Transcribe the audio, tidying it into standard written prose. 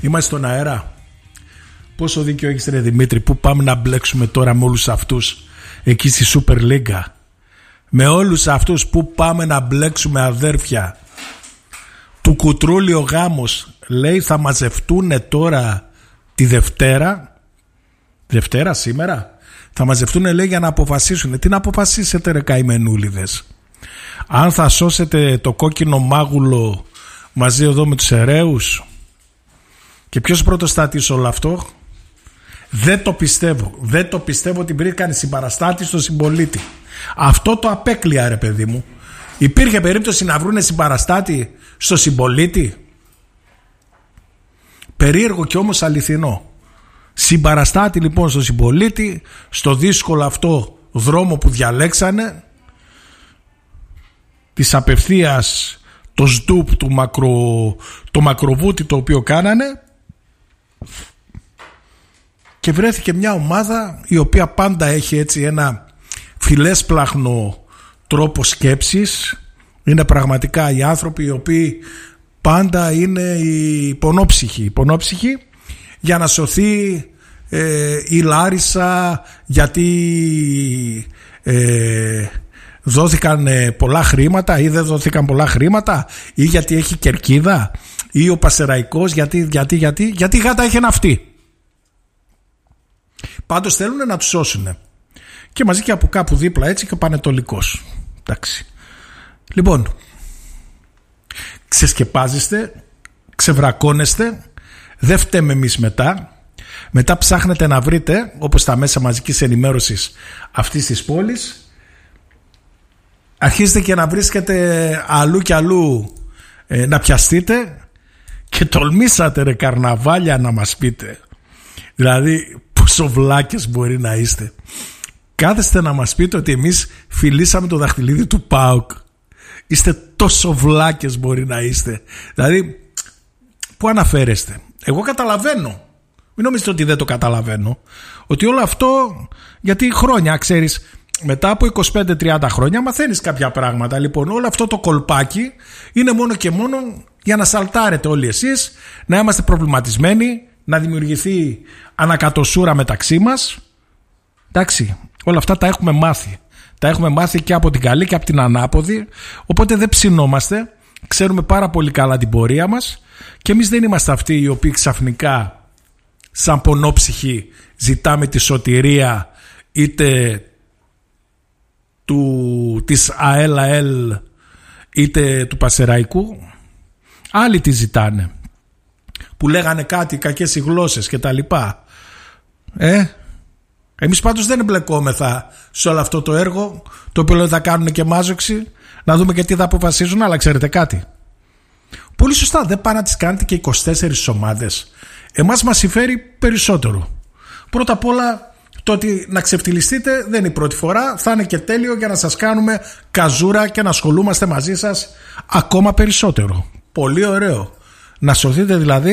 Είμαστε στον αέρα. Πόσο δίκιο έχεις ρε Δημήτρη? Πού πάμε να μπλέξουμε τώρα με όλους αυτούς εκεί στη Σούπερ Λίγκα? Με όλους αυτούς που πάμε να μπλέξουμε, αδέρφια? Του Κουτρούλη ο γάμος, λέει, θα μαζευτούν τώρα τη Δευτέρα σήμερα. Θα μαζευτούν, λέει, για να αποφασίσουν. Τι να αποφασίσετε ρε καημενούλιδες? Αν θα σώσετε το κόκκινο μάγουλο μαζί εδώ με τους αιρέους? Και ποιος πρωτοστάτης όλο αυτό? Δεν το πιστεύω. Δεν το πιστεύω ότι βρήκαν συμπαραστάτη στο Συμπολίτη. Αυτό το απέκλεια ρε παιδί μου. Υπήρχε περίπτωση να βρούνε συμπαραστάτη στο Συμπολίτη? Περίεργο και όμως αληθινό. Συμπαραστάτη λοιπόν στο Συμπολίτη, στο δύσκολο αυτό δρόμο που διαλέξανε, της απευθείας το σντουπ το μακροβούτι το οποίο κάνανε, και βρέθηκε μια ομάδα η οποία πάντα έχει έτσι ένα φιλέσπλαχνο τρόπο σκέψης. Είναι πραγματικά οι άνθρωποι οι οποίοι πάντα είναι οι υπονόψυχοι για να σωθεί η Λάρισα, γιατί δόθηκαν πολλά χρήματα ή δεν δόθηκαν πολλά χρήματα, ή γιατί έχει κερκίδα, ή ο Πασεραϊκός γιατί γάτα έχει ένα αυτή. Πάντως θέλουν να τους σώσουν. Και μαζί και από κάπου δίπλα έτσι και ο Πανετολικός. Εντάξει. Λοιπόν, ξεσκεπάζεστε, ξεβρακώνεστε, δεν φταίμε εμείς μετά ψάχνετε να βρείτε, όπως τα μέσα μαζικής ενημέρωσης αυτής της πόλης, αρχίζετε και να βρίσκετε αλλού και αλλού να πιαστείτε, και τολμήσατε ρε καρναβάλια να μας πείτε. Δηλαδή πόσο βλάκες μπορεί να είστε? Κάθεστε να μας πείτε ότι εμείς φιλήσαμε το δαχτυλίδι του ΠΑΟΚ. Είστε τόσο βλάκες μπορεί να είστε? Δηλαδή πού αναφέρεστε? Εγώ καταλαβαίνω, μην νομίζετε ότι δεν το καταλαβαίνω, ότι όλο αυτό, γιατί χρόνια ξέρεις, μετά από 25-30 χρόνια μαθαίνεις κάποια πράγματα. Λοιπόν, όλο αυτό το κολπάκι είναι μόνο και μόνο για να σαλτάρετε όλοι εσείς, να είμαστε προβληματισμένοι, να δημιουργηθεί ανακατοσούρα μεταξύ μας. Εντάξει, όλα αυτά τα έχουμε μάθει. Τα έχουμε μάθει και από την καλή και από την ανάποδη. Οπότε δεν ψινόμαστε. Ξέρουμε πάρα πολύ καλά την πορεία μας. Και εμείς δεν είμαστε αυτοί οι οποίοι ξαφνικά, σαν πονόψυχοι, ζητάμε τη σωτηρία είτε της ΑΕΛ είτε του Πασεραϊκού. Άλλοι τη ζητάνε, που λέγανε κάτι, κακές οι γλώσσες και τα λοιπά. Εμείς πάντως δεν εμπλεκόμεθα σε όλο αυτό το έργο, το οποίο θα κάνουν και μάζοξη, να δούμε και τι θα αποφασίζουν. Αλλά ξέρετε κάτι, πολύ σωστά, δεν πάνε να τις κάνετε και 24 ομάδες. Εμάς μας συμφέρει περισσότερο. Πρώτα απ' όλα, το ότι να ξεφτυλιστείτε δεν είναι η πρώτη φορά. Θα είναι και τέλειο για να σας κάνουμε καζούρα και να ασχολούμαστε μαζί σας ακόμα περισσότερο. Πολύ ωραίο. Να σωθείτε δηλαδή